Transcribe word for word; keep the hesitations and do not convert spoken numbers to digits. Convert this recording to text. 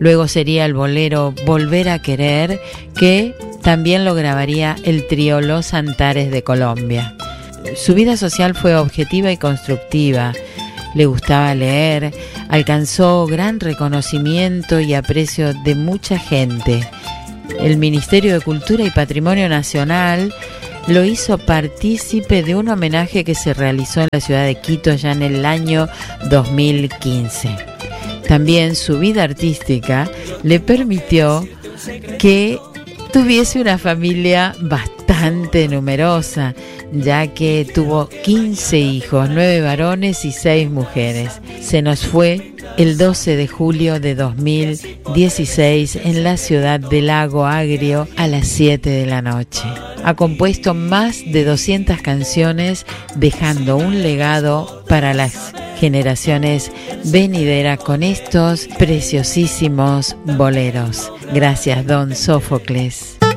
Luego sería el bolero Volver a Querer, que también lo grabaría el trío Los Antares de Colombia. Su vida social fue objetiva y constructiva. Le gustaba leer, alcanzó gran reconocimiento y aprecio de mucha gente. El Ministerio de Cultura y Patrimonio Nacional lo hizo partícipe de un homenaje que se realizó en la ciudad de Quito ya en el año dos mil quince. También su vida artística le permitió que tuviese una familia bastante numerosa, ya que tuvo quince hijos, nueve varones y seis mujeres. Se nos fue el doce de julio de dos mil dieciséis en la ciudad de Lago Agrio a las siete de la noche. Ha compuesto más de doscientas canciones, dejando un legado para las generaciones venideras con estos preciosísimos boleros. Gracias, don Sófocles.